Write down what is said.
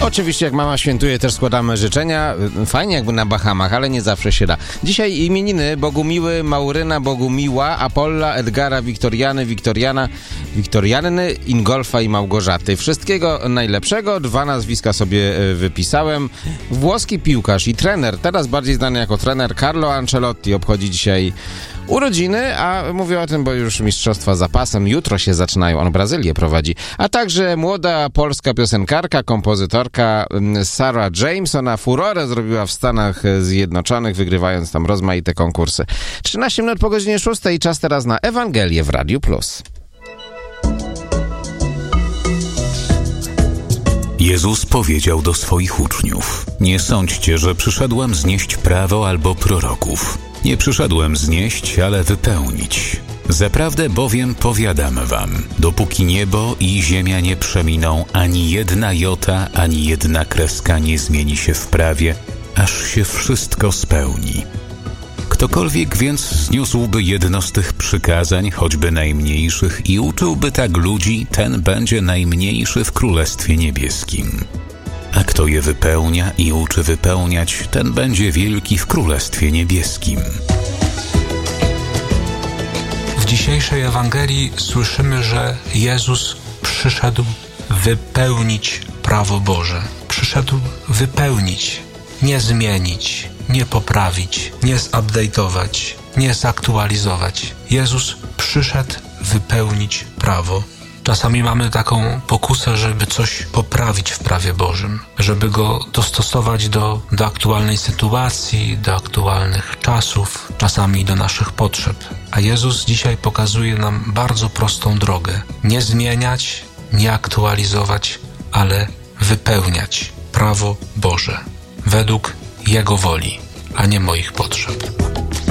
Oczywiście jak mama świętuje, też składamy życzenia. Fajnie jakby na Bahamach, ale nie zawsze się da. Dzisiaj imieniny: Bogumiły, Mauryna, Bogumiła, Apolla, Edgara, Wiktorianny, Ingolfa i Małgorzaty. Wszystkiego najlepszego. 2 nazwiska sobie wypisałem. Włoski piłkarz i trener, teraz bardziej znany jako trener, Carlo Ancelotti, obchodzi dzisiaj urodziny, a mówię o tym, bo już mistrzostwa za pasem jutro się zaczynają, on Brazylię prowadzi. A także młoda polska piosenkarka, kompozytorka Sarah James, ona furorę zrobiła w Stanach Zjednoczonych, wygrywając tam rozmaite konkursy. 13 minut po godzinie 6 i czas teraz na Ewangelię w Radiu Plus. Jezus powiedział do swoich uczniów: nie sądźcie, że przyszedłem znieść prawo albo proroków. Nie przyszedłem znieść, ale wypełnić. Zaprawdę bowiem powiadam wam, dopóki niebo i ziemia nie przeminą, ani jedna jota, ani jedna kreska nie zmieni się w prawie, aż się wszystko spełni. Ktokolwiek więc zniósłby jedno z tych przykazań, choćby najmniejszych, i uczyłby tak ludzi, ten będzie najmniejszy w Królestwie Niebieskim. A kto je wypełnia i uczy wypełniać, ten będzie wielki w Królestwie Niebieskim. W dzisiejszej Ewangelii słyszymy, że Jezus przyszedł wypełnić prawo Boże. Przyszedł wypełnić, nie zmienić, nie poprawić, nie zupdate'ować, nie zaktualizować. Jezus przyszedł wypełnić prawo. Czasami mamy taką pokusę, żeby coś poprawić w prawie Bożym, żeby go dostosować do aktualnej sytuacji, do aktualnych czasów, czasami do naszych potrzeb. A Jezus dzisiaj pokazuje nam bardzo prostą drogę. Nie zmieniać, nie aktualizować, ale wypełniać prawo Boże według Jego woli, a nie moich potrzeb.